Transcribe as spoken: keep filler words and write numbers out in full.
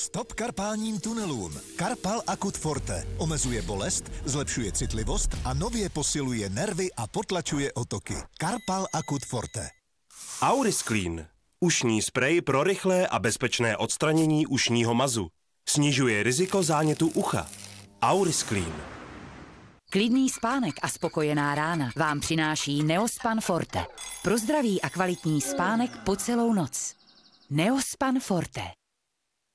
Stop karpálním tunelům. Karpal Akut Forte omezuje bolest, zlepšuje citlivost a nově posiluje nervy a potlačuje otoky. Karpal Akut Forte. Aurisclean. Ušní sprej pro rychlé a bezpečné odstranění ušního mazu. Snižuje riziko zánětu ucha. Aurisclean. Klidný spánek a spokojená rána vám přináší Neospan Forte. Pro zdravý a kvalitní spánek po celou noc. Neospan Forte.